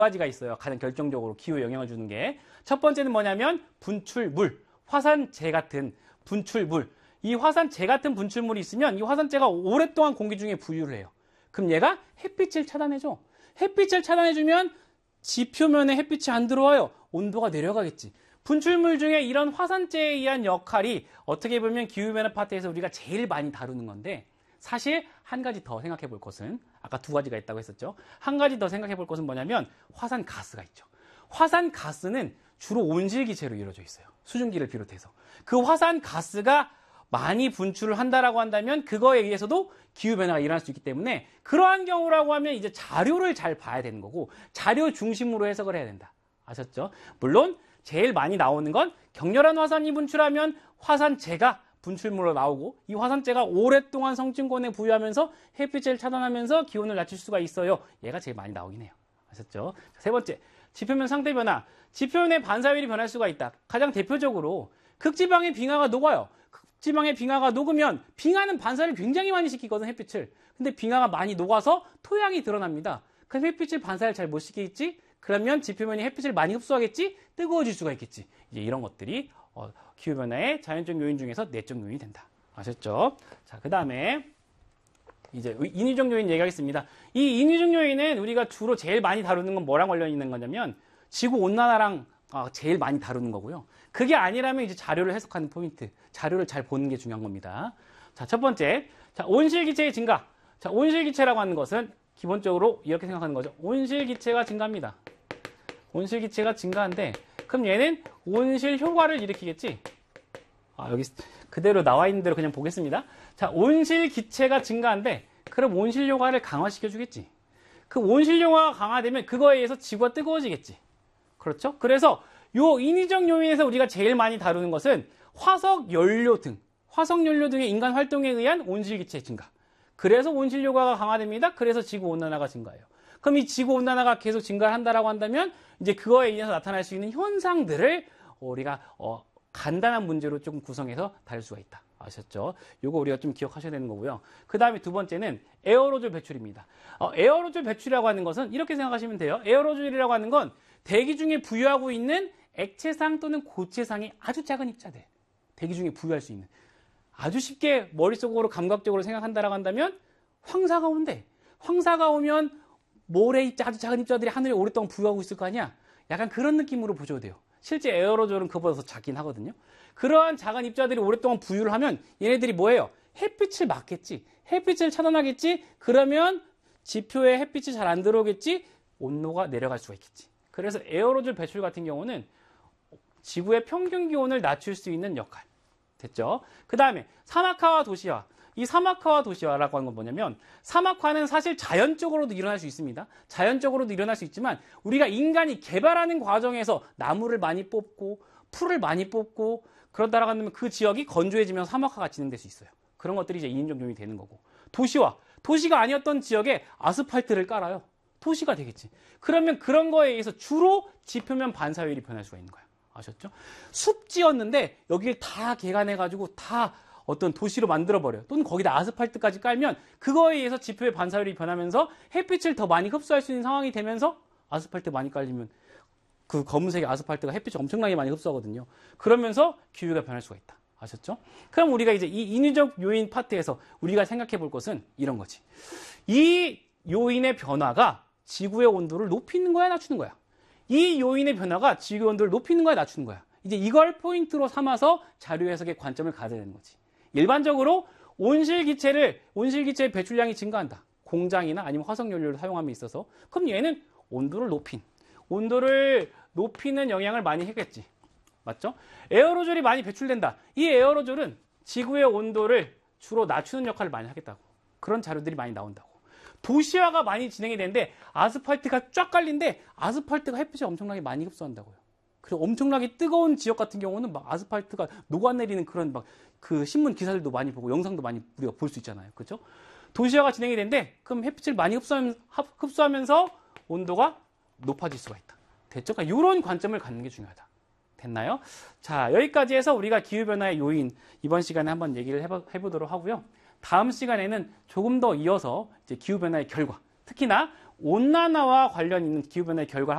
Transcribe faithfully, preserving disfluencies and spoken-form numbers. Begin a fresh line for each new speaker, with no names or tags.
가지가 있어요. 가장 결정적으로 기후에 영향을 주는 게. 첫 번째는 뭐냐면 분출물, 화산재 같은 분출물. 이 화산재 같은 분출물이 있으면 이 화산재가 오랫동안 공기 중에 부유를 해요. 그럼 얘가 햇빛을 차단해줘. 햇빛을 차단해주면 지표면에 햇빛이 안 들어와요. 온도가 내려가겠지. 분출물 중에 이런 화산재에 의한 역할이 어떻게 보면 기후변화 파트에서 우리가 제일 많이 다루는 건데, 사실 한 가지 더 생각해 볼 것은, 아까 두 가지가 있다고 했었죠. 한 가지 더 생각해 볼 것은 뭐냐면 화산가스가 있죠. 화산가스는 주로 온실기체로 이루어져 있어요. 수증기를 비롯해서. 그 화산가스가 많이 분출을 한다라고 한다면 그거에 의해서도 기후변화가 일어날 수 있기 때문에, 그러한 경우라고 하면 이제 자료를 잘 봐야 되는 거고, 자료 중심으로 해석을 해야 된다. 아셨죠? 물론 제일 많이 나오는 건 격렬한 화산이 분출하면 화산재가 분출물로 나오고, 이 화산재가 오랫동안 성층권에 부유하면서 햇빛을 차단하면서 기온을 낮출 수가 있어요. 얘가 제일 많이 나오긴 해요. 아셨죠? 세 번째, 지표면 상태 변화. 지표면의 반사율이 변할 수가 있다. 가장 대표적으로 극지방의 빙하가 녹아요. 극지방의 빙하가 녹으면, 빙하는 반사를 굉장히 많이 시키거든, 햇빛을. 근데 빙하가 많이 녹아서 토양이 드러납니다. 그럼 햇빛을 반사를 잘 못 시키겠지? 그러면 지표면이 햇빛을 많이 흡수하겠지? 뜨거워질 수가 있겠지. 이제 이런 것들이 어, 기후변화의 자연적 요인 중에서 내적 요인이 된다. 아셨죠? 자, 그 다음에 이제 인위적 요인 얘기하겠습니다. 이 인위적 요인은 우리가 주로 제일 많이 다루는 건 뭐랑 관련 있는 거냐면 지구온난화랑 어, 제일 많이 다루는 거고요. 그게 아니라면 이제 자료를 해석하는 포인트, 자료를 잘 보는 게 중요한 겁니다. 자, 첫 번째, 자, 온실기체의 증가. 자, 온실기체라고 하는 것은 기본적으로 이렇게 생각하는 거죠. 온실기체가 증가합니다. 온실기체가 증가한데, 그럼 얘는 온실 효과를 일으키겠지? 아, 여기 그대로 나와 있는 대로 그냥 보겠습니다. 자, 온실기체가 증가한데, 그럼 온실 효과를 강화시켜 주겠지. 그 온실 효과가 강화되면 그거에 의해서 지구가 뜨거워지겠지. 그렇죠? 그래서 요 인위적 요인에서 우리가 제일 많이 다루는 것은 화석 연료 등, 화석 연료 등의 인간 활동에 의한 온실기체 증가. 그래서 온실 효과가 강화됩니다. 그래서 지구 온난화가 증가해요. 그럼 이 지구 온난화가 계속 증가를 한다라고 한다면 이제 그거에 의해서 나타날 수 있는 현상들을 우리가 어, 간단한 문제로 조금 구성해서 다룰 수가 있다. 아셨죠? 요거 우리가 좀 기억하셔야 되는 거고요. 그 다음에 두 번째는 에어로졸 배출입니다. 어, 에어로졸 배출이라고 하는 것은 이렇게 생각하시면 돼요. 에어로졸이라고 하는 건 대기 중에 부유하고 있는 액체상 또는 고체상의 아주 작은 입자들. 대기 중에 부유할 수 있는. 아주 쉽게 머릿속으로 감각적으로 생각한다라고 한다면 황사가 온대. 황사가 오면 모래 입자, 아주 작은 입자들이 하늘에 오랫동안 부유하고 있을 거 아니야? 약간 그런 느낌으로 보셔도 돼요. 실제 에어로졸은 그보다 더 작긴 하거든요. 그러한 작은 입자들이 오랫동안 부유를 하면 얘네들이 뭐예요? 햇빛을 막겠지. 햇빛을 차단하겠지. 그러면 지표에 햇빛이 잘 안 들어오겠지. 온도가 내려갈 수가 있겠지. 그래서 에어로졸 배출 같은 경우는 지구의 평균 기온을 낮출 수 있는 역할. 됐죠? 그 다음에 사막화와 도시화. 이 사막화와 도시화라고 하는 건 뭐냐면, 사막화는 사실 자연적으로도 일어날 수 있습니다. 자연적으로도 일어날 수 있지만 우리가 인간이 개발하는 과정에서 나무를 많이 뽑고 풀을 많이 뽑고 그러다가 하면 그 지역이 건조해지면 사막화가 진행될 수 있어요. 그런 것들이 이제 인위적 요인이 되는 거고, 도시화. 도시가 아니었던 지역에 아스팔트를 깔아요. 도시가 되겠지. 그러면 그런 거에 의해서 주로 지표면 반사율이 변할 수가 있는 거예요. 아셨죠? 숲지였는데 여기를 다 개간해가지고 다 어떤 도시로 만들어버려요. 또는 거기다 아스팔트까지 깔면 그거에 의해서 지표의 반사율이 변하면서 햇빛을 더 많이 흡수할 수 있는 상황이 되면서, 아스팔트 많이 깔리면 그 검은색의 아스팔트가 햇빛을 엄청나게 많이 흡수하거든요. 그러면서 기후가 변할 수가 있다. 아셨죠? 그럼 우리가 이제 이 인위적 요인 파트에서 우리가 생각해 볼 것은 이런 거지. 이 요인의 변화가 지구의 온도를 높이는 거야, 낮추는 거야? 이 요인의 변화가 지구 온도를 높이는 거야, 낮추는 거야? 이제 이걸 포인트로 삼아서 자료 해석의 관점을 가져야 되는 거지. 일반적으로 온실기체를, 온실기체의 배출량이 증가한다. 공장이나 아니면 화석연료를 사용함에 있어서. 그럼 얘는 온도를 높인, 온도를 높이는 영향을 많이 했겠지. 맞죠? 에어로졸이 많이 배출된다. 이 에어로졸은 지구의 온도를 주로 낮추는 역할을 많이 하겠다고. 그런 자료들이 많이 나온다고. 도시화가 많이 진행이 되는데 아스팔트가 쫙 깔린데 아스팔트가 햇빛을 엄청나게 많이 흡수한다고요. 그리고 엄청나게 뜨거운 지역 같은 경우는 막 아스팔트가 녹아내리는 그런 막 그 신문 기사들도 많이 보고 영상도 많이 우리가 볼 수 있잖아요. 그렇죠? 도시화가 진행이 되는데 그럼 햇빛을 많이 흡수하면서, 흡수하면서 온도가 높아질 수가 있다. 됐죠? 그러니까 이런 관점을 갖는 게 중요하다. 됐나요? 자, 여기까지 해서 우리가 기후변화의 요인 이번 시간에 한번 얘기를 해보, 해보도록 하고요. 다음 시간에는 조금 더 이어서 이제 기후변화의 결과, 특히나 온난화와 관련 있는 기후변화의 결과